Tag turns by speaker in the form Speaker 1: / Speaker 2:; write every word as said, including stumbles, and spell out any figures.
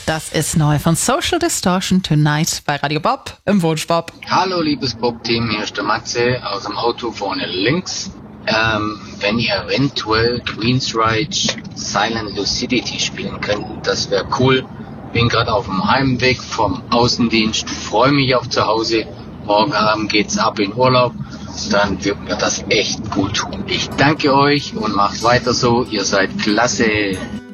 Speaker 1: Das ist neu von Social Distortion Tonight bei Radio Bob im Wunschbob.
Speaker 2: Hallo liebes Bob-Team, hier ist der Matze aus dem Auto vorne links. Ähm, wenn ihr eventuell Queensryche Silent Lucidity spielen könnt, das wäre cool. Bin gerade auf dem Heimweg vom Außendienst, freue mich auf zu Hause. Morgen Abend geht's ab in Urlaub. Dann wird mir das echt gut tun. Ich danke euch und macht weiter so, ihr seid klasse.